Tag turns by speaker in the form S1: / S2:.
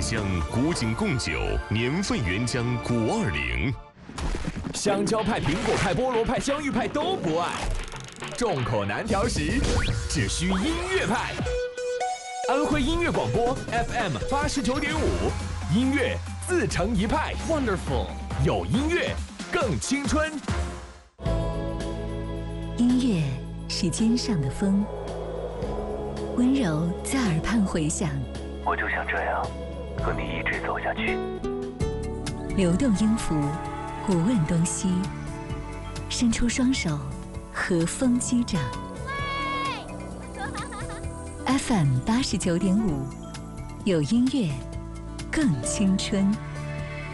S1: 乡古井贡酒，年份原浆520。
S2: 香蕉派、苹果派、菠萝派、香芋派都不爱，众口难调时，只需音乐派。安徽音乐广播 FM 89.5，音乐自成一派 ，Wonderful， 有音乐更青春。
S3: 音乐是肩上的风，温柔在耳畔回响。
S4: 我就想这样和你一直走下去。
S3: 流动音符，不问东西，伸出双手，和风击掌。FM 89.5，有音乐更青春。